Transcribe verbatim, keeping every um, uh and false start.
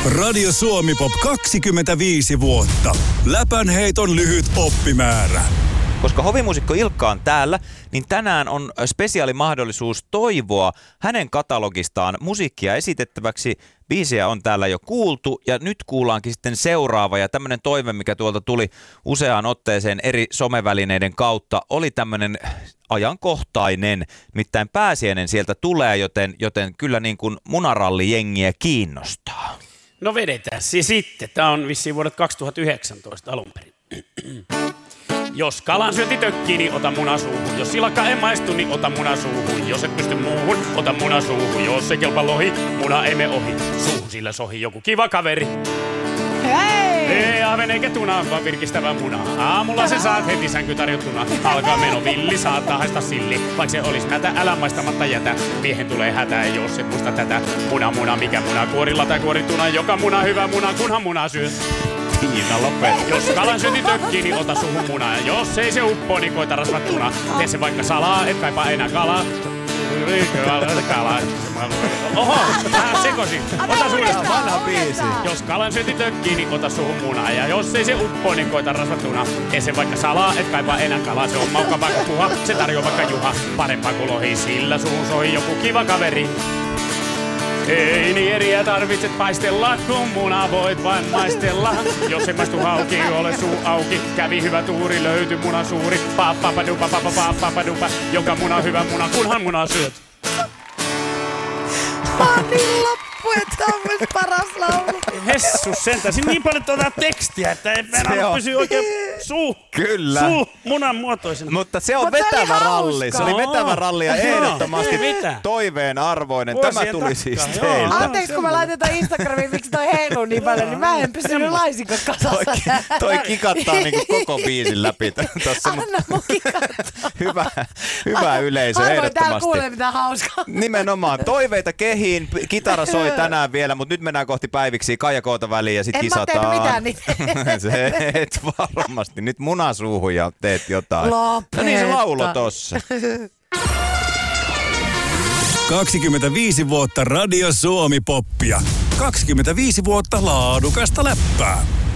Radio Suomi Pop kaksikymmentäviisi vuotta. Läpänheiton lyhyt oppimäärä. Koska hovimuusikko Ilkka on täällä, niin tänään on spesiaalimahdollisuus toivoa hänen katalogistaan musiikkia esitettäväksi. Biisejä on täällä jo kuultu ja nyt kuullaankin sitten seuraava. Ja tämmöinen toive, mikä tuolta tuli useaan otteeseen eri somevälineiden kautta, oli tämmöinen ajankohtainen. Nimittäin pääsiäinen sieltä tulee, joten, joten kyllä niin kuin munarallijengiä kiinnostaa. No vedetään se sitten. Tämä on vissiin vuodet kaksituhattayhdeksäntoista alun perin. Jos kalan syönti tökkii, niin ota muna suuhun. Jos silakka ei maistu, niin ota muna suuhun. Jos et pysty muuhun, ota muna suuhun. Jos ei kelpa lohi, muna ei me ohi. Suuhun sillä sohi joku kiva kaveri. Hei! Ei ahven eikä tuna, vaan virkistävä muna. Aamulla se saat heti sänky tarjottuna. Alkaa meno villi, saattaa haista silli. Vaikka se olis hätä, älä maistamatta jätä. Miehen tulee hätä, jos et muista tätä. Muna, muna, mikä muna, kuorilla tai kuorituna. Joka muna hyvä muna, kunhan muna syö. Tiina lopet. Jos kalan syönti tökkii, niin ota suhun muna. Ja jos ei se uppoo, niin koita rasvattuna. Tee se vaikka salaa, et kaipaa enää kalaa. Kalaa. Oho, vähän sekosin. Ota suunnasta. Vanha biisi. Jos kalan syönti tökkii, niin ota suhun muna. Ja jos ei se uppoo, niin koita rasvattuna. Tee se vaikka salaa, et kaipaa enää kalaa. Se on maukkapaa kuin puha, se tarjoaa vaikka juha. Parempaa kuin lohi, sillä suhun soi joku kiva kaveri. Ei niin eriä tarvitset paistella, kun muna voit vain maistella. Jos ei maistu hauki, ole suu auki. Kävi hyvä tuuri, löytyi muna suuri. Pa pa pa dupa pa pa pa pa pa dupa. Joka muna hyvä muna, kunhan muna syöt. Mä oon niin loppu, että on myös paras laulu. Hessus sentään. Siinä niin paljon tuota tekstiä, että ei mennä pysy oikein suu. Kyllä. Suu munan muotoisena. Mutta se on Mutta vetävä se oli ralli. Se oli hauskaa. vetävä ralli ja ehdottomasti Ei mitään. toiveen arvoinen. Vuosien Tämä tuli takkaa, siis joo. teiltä. Anteeksi, kun mä laitetaan Instagramiin, miksi toi heiluu niin paljon, niin mä en pysynyt laisikot kasassa. Toi, toi kikattaa niinku koko biisin läpi. Tossa, Anna mun kikattaa. hyvä, hyvä yleisö, Harvoin täällä ehdottomasti. kuulee mitään hauskaa. Nimenomaan. Toiveita kehiin. Kitara soi tänään vielä, mutta nyt mennään kohti päiviksi Kaija Koota väliin ja sit En mä kisataan. tehnyt mitään niitä. Se et varmasti. Nyt muna suuhun ja teet jotain. Lopeta. No niin se laulo tossa. kaksikymmentäviisi vuotta Radio Suomi Poppia. kaksikymmentäviisi vuotta laadukasta läppää.